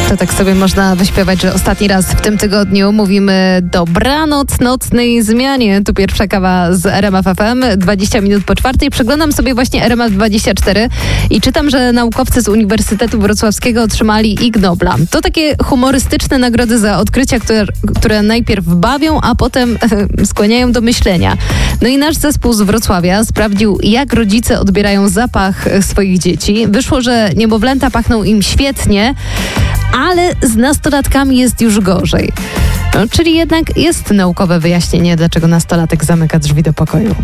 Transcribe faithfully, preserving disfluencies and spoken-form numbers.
To tak sobie można wyśpiewać, że ostatni raz w tym tygodniu mówimy dobranoc nocnej zmianie. Tu pierwsza kawa z R M F F M, dwadzieścia minut po czwartej. Przeglądam sobie właśnie R M F dwadzieścia cztery i czytam, że naukowcy z Uniwersytetu Wrocławskiego otrzymali Ig Nobla. To takie humorystyczne nagrody za odkrycia, które, które najpierw bawią, a potem e, skłaniają do myślenia. No i nasz zespół z Wrocławia sprawdził, jak rodzice odbierają zapach swoich dzieci. Wyszło, że niemowlęta pachną im świetnie, ale z nastolatkami jest już gorzej. No, czyli jednak jest naukowe wyjaśnienie, dlaczego nastolatek zamyka drzwi do pokoju.